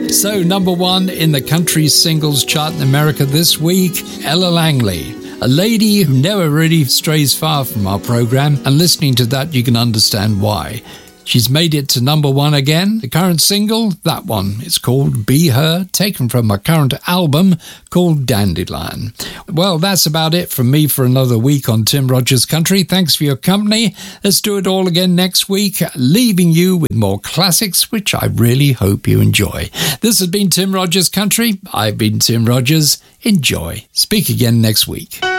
So, number one in the country singles chart in America this week, Ella Langley. A lady who never really strays far from our program, and listening to that you can understand why. She's made it to number one again. The current single, that one, it's called Be Her, taken from her current album called Dandelion. Well, that's about it from me for another week on Tim Rogers Country. Thanks for your company. Let's do it all again next week, leaving you with more classics, which I really hope you enjoy. This has been Tim Rogers Country. I've been Tim Rogers. Enjoy. Speak again next week.